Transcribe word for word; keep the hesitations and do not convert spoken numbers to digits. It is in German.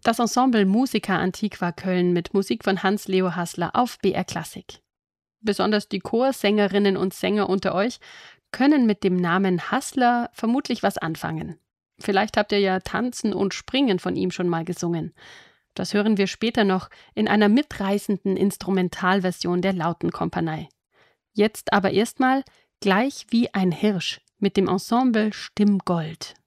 Das Ensemble Musica Antiqua Köln mit Musik von Hans-Leo Haßler auf B R Klassik. Besonders die Chorsängerinnen und Sänger unter euch können mit dem Namen Haßler vermutlich was anfangen. Vielleicht habt ihr ja Tanzen und Springen von ihm schon mal gesungen. Das hören wir später noch in einer mitreißenden Instrumentalversion der Lautenkompanie. Jetzt aber erstmal Gleich wie ein Hirsch mit dem Ensemble Stimmgold.